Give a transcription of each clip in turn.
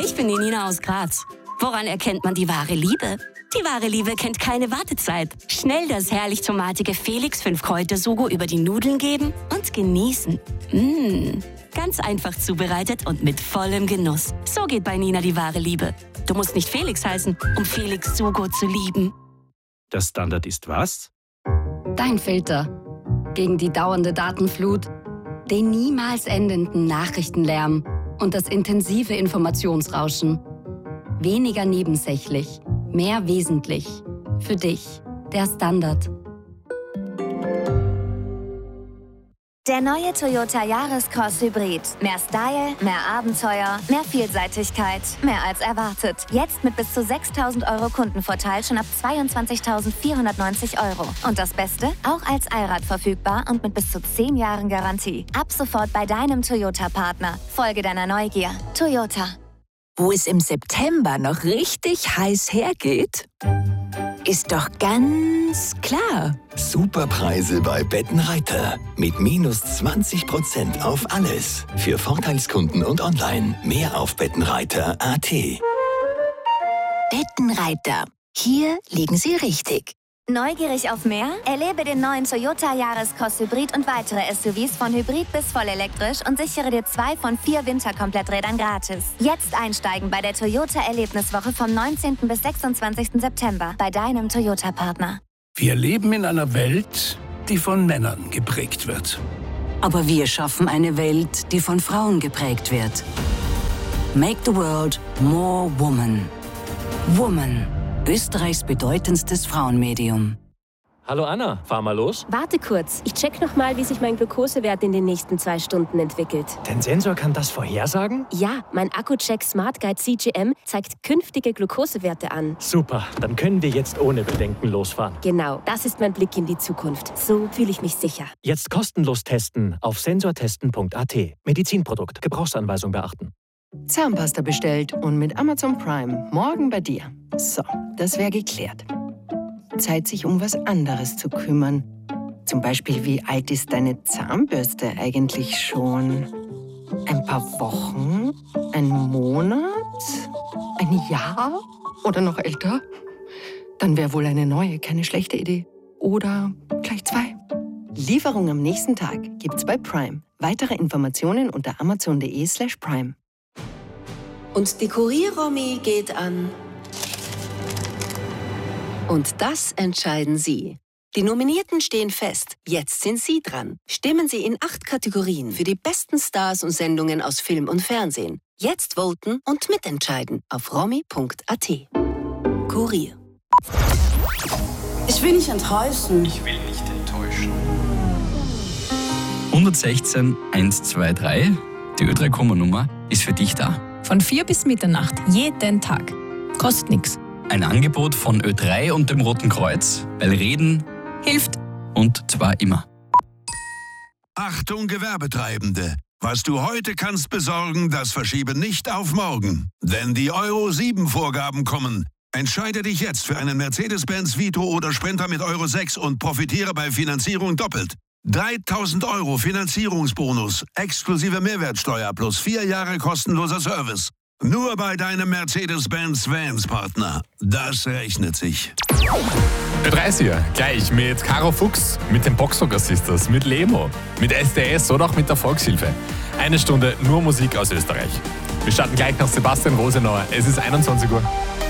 Ich bin die Nina aus Graz. Woran erkennt man die wahre Liebe? Die wahre Liebe kennt keine Wartezeit. Schnell das herrlich tomatige Felix 5-Kräuter-Sugo über die Nudeln geben und genießen. Ganz einfach zubereitet und mit vollem Genuss. So geht bei Nina die wahre Liebe. Du musst nicht Felix heißen, um Felix Sugo zu lieben. Der Standard ist was? Dein Filter. Gegen die dauernde Datenflut, den niemals endenden Nachrichtenlärm und das intensive Informationsrauschen. Weniger nebensächlich, mehr wesentlich. Für dich, der Standard. Der neue Toyota Yaris-Cross Hybrid. Mehr Style, mehr Abenteuer, mehr Vielseitigkeit, mehr als erwartet. Jetzt mit bis zu 6.000 € Kundenvorteil schon ab 22.490 €. Und das Beste? Auch als Allrad verfügbar und mit bis zu 10 Jahren Garantie. Ab sofort bei deinem Toyota-Partner. Folge deiner Neugier. Toyota. Wo es im September noch richtig heiß hergeht, ist doch ganz klar. Superpreise bei Bettenreiter. Mit minus 20% auf alles. Für Vorteilskunden und online. Mehr auf bettenreiter.at. Bettenreiter. Hier liegen Sie richtig. Neugierig auf mehr? Erlebe den neuen Toyota Yaris-Cross Hybrid und weitere SUVs von Hybrid bis vollelektrisch und sichere dir 2 von 4 Winterkompletträdern gratis. Jetzt einsteigen bei der Toyota Erlebniswoche vom 19. bis 26. September bei deinem Toyota-Partner. Wir leben in einer Welt, die von Männern geprägt wird. Aber wir schaffen eine Welt, die von Frauen geprägt wird. Make the world more woman. Woman. Österreichs bedeutendstes Frauenmedium. Hallo Anna, fahr mal los. Warte kurz, ich check nochmal, wie sich mein Glukosewert in den nächsten 2 Stunden entwickelt. Dein Sensor kann das vorhersagen? Ja, mein Accu-Check Smart Guide CGM zeigt künftige Glukosewerte an. Super, dann können wir jetzt ohne Bedenken losfahren. Genau, das ist mein Blick in die Zukunft. So fühle ich mich sicher. Jetzt kostenlos testen auf sensortesten.at. Medizinprodukt, Gebrauchsanweisung beachten. Zahnpasta bestellt und mit Amazon Prime morgen bei dir. So, das wäre geklärt. Zeit, sich um was anderes zu kümmern. Zum Beispiel, wie alt ist deine Zahnbürste eigentlich schon? Ein paar Wochen? Ein Monat? Ein Jahr? Oder noch älter? Dann wäre wohl eine neue keine schlechte Idee. Oder gleich 2. Lieferung am nächsten Tag gibt's bei Prime. Weitere Informationen unter amazon.de/prime. Und die Kurier-Romy geht an. Und das entscheiden Sie. Die Nominierten stehen fest. Jetzt sind Sie dran. Stimmen Sie in 8 Kategorien für die besten Stars und Sendungen aus Film und Fernsehen. Jetzt voten und mitentscheiden auf romy.at. Kurier. Ich will nicht enttäuschen. Ich will nicht enttäuschen. 116 123, die Ö3-Komma-Nummer, ist für dich da. Von 4 bis Mitternacht, jeden Tag. Kostet nichts. Ein Angebot von Ö3 und dem Roten Kreuz, weil Reden hilft. Und zwar immer. Achtung Gewerbetreibende! Was du heute kannst besorgen, das verschiebe nicht auf morgen. Denn die Euro 7 Vorgaben kommen. Entscheide dich jetzt für einen Mercedes-Benz Vito oder Sprinter mit Euro 6 und profitiere bei Finanzierung doppelt. 3.000 € Finanzierungsbonus, exklusive Mehrwertsteuer plus 4 Jahre kostenloser Service. Nur bei deinem Mercedes-Benz Vans-Partner. Das rechnet sich. Ö3 gleich mit Caro Fuchs, mit den Boxhocker Sisters, mit Lemo, mit SDS oder auch mit der Volkshilfe. 1 Stunde nur Musik aus Österreich. Wir starten gleich nach Sebastian Rosenauer. Es ist 21 Uhr.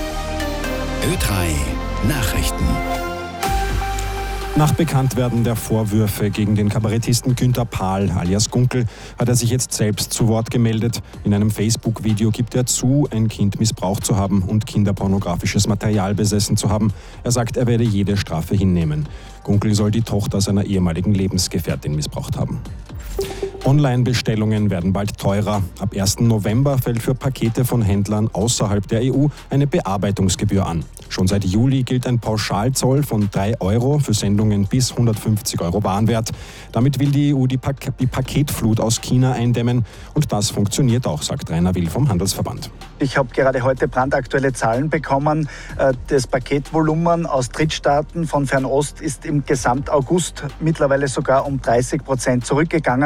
Ö3 Nachrichten. Nach Bekanntwerden der Vorwürfe gegen den Kabarettisten Günther Pahl alias Gunkel hat er sich jetzt selbst zu Wort gemeldet. In einem Facebook-Video gibt er zu, ein Kind missbraucht zu haben und kinderpornografisches Material besessen zu haben. Er sagt, er werde jede Strafe hinnehmen. Gunkel soll die Tochter seiner ehemaligen Lebensgefährtin missbraucht haben. Online-Bestellungen werden bald teurer. Ab 1. November fällt für Pakete von Händlern außerhalb der EU eine Bearbeitungsgebühr an. Schon seit Juli gilt ein Pauschalzoll von 3 € für Sendungen bis 150 € Warenwert. Damit will die EU die Paketflut aus China eindämmen. Und das funktioniert auch, sagt Rainer Will vom Handelsverband. Ich habe gerade heute brandaktuelle Zahlen bekommen. Das Paketvolumen aus Drittstaaten von Fernost ist im Gesamtaugust mittlerweile sogar um 30% zurückgegangen. Noch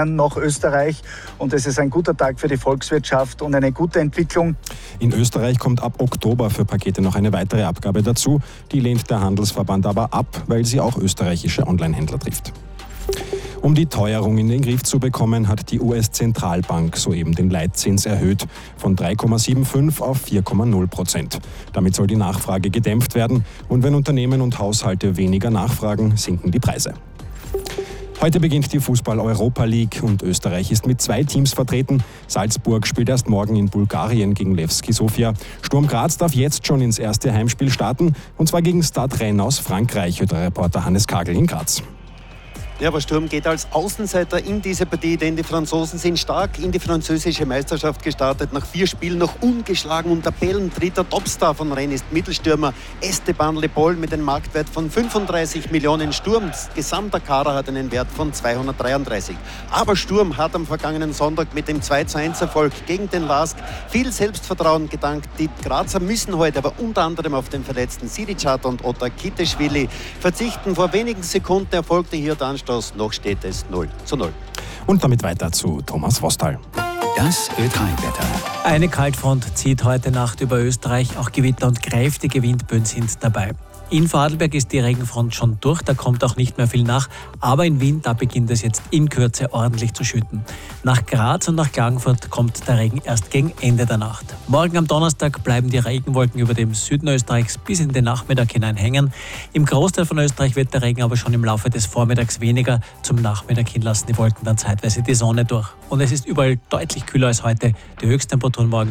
Österreich und es ist ein guter Tag für die Volkswirtschaft und eine gute Entwicklung. In Österreich kommt ab Oktober für Pakete noch eine weitere Abgabe dazu. Die lehnt der Handelsverband aber ab, weil sie auch österreichische Onlinehändler trifft. Um die Teuerung in den Griff zu bekommen, hat die US-Zentralbank soeben den Leitzins erhöht von 3,75 auf 4,0%. Damit soll die Nachfrage gedämpft werden und wenn Unternehmen und Haushalte weniger nachfragen, sinken die Preise. Heute beginnt die Fußball-Europa League und Österreich ist mit 2 Teams vertreten. Salzburg spielt erst morgen in Bulgarien gegen Levski Sofia. Sturm Graz darf jetzt schon ins erste Heimspiel starten und zwar gegen Stade Rennes aus Frankreich, hört der Reporter Hannes Kagel in Graz. Ja, aber Sturm geht als Außenseiter in diese Partie, denn die Franzosen sind stark in die französische Meisterschaft gestartet. Nach 4 Spielen noch ungeschlagen und Tabellendritter. Topstar von Rennes ist Mittelstürmer Esteban Le Pol mit einem Marktwert von 35 Millionen. Sturms gesamter Kader hat einen Wert von 233. Aber Sturm hat am vergangenen Sonntag mit dem 2:1-Erfolg gegen den LASK viel Selbstvertrauen gedankt. Die Grazer müssen heute aber unter anderem auf den verletzten Siricat und Otar Kitteschwili verzichten. Vor wenigen Sekunden erfolgte hier der Anstoß. Noch steht es 0:0. Und damit weiter zu Thomas Vostal. Das Ö3-Wetter. Eine Kaltfront zieht heute Nacht über Österreich. Auch Gewitter und kräftige Windböen sind dabei. In Vorarlberg ist die Regenfront schon durch, da kommt auch nicht mehr viel nach. Aber in Wien, da beginnt es jetzt in Kürze ordentlich zu schütten. Nach Graz und nach Klagenfurt kommt der Regen erst gegen Ende der Nacht. Morgen am Donnerstag bleiben die Regenwolken über dem Süden Österreichs bis in den Nachmittag hinein hängen. Im Großteil von Österreich wird der Regen aber schon im Laufe des Vormittags weniger. Zum Nachmittag hin lassen die Wolken dann zeitweise die Sonne durch. Und es ist überall deutlich kühler als heute. Die Höchsttemperaturen morgen